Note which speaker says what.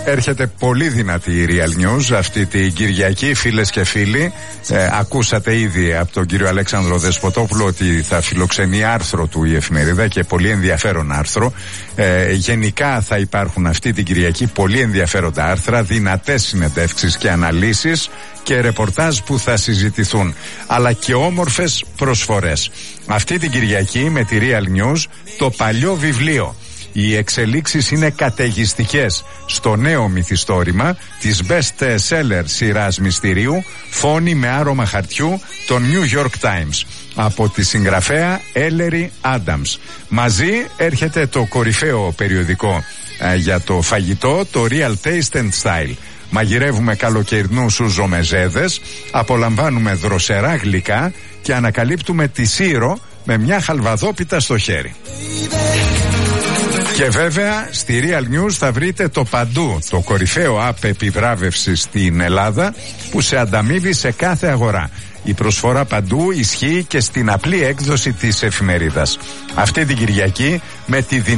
Speaker 1: Έρχεται πολύ δυνατή η Real News αυτή την Κυριακή, φίλες και φίλοι. Ακούσατε ήδη από τον κύριο Αλέξανδρο Δεσποτόπουλο ότι θα φιλοξενεί άρθρο του η εφημερίδα και πολύ ενδιαφέρον άρθρο. Γενικά θα υπάρχουν αυτή την Κυριακή πολύ ενδιαφέροντα άρθρα, δυνατές συνεντεύξεις και αναλύσεις και ρεπορτάζ που θα συζητηθούν, αλλά και όμορφες προσφορές. Αυτή την Κυριακή με τη Real News το παλιό βιβλίο. Οι εξελίξεις είναι καταιγιστικές στο νέο μυθιστόρημα της best seller σειράς μυστηρίου Φόνη με άρωμα χαρτιού των New York Times από τη συγγραφέα Ellery Adams. Μαζί έρχεται το κορυφαίο περιοδικό για το φαγητό, το Real Taste and Style. Μαγειρεύουμε καλοκαιρινούς ζομεζέδες, απολαμβάνουμε δροσερά γλυκά και ανακαλύπτουμε τη Σύρο με μια χαλβαδόπιτα στο χέρι. Και βέβαια στη Real News θα βρείτε το παντού, το κορυφαίο app επιβράβευσης στην Ελλάδα που σε ανταμείβει σε κάθε αγορά. Η προσφορά παντού ισχύει και στην απλή έκδοση της εφημερίδας. Αυτή την Κυριακή με τη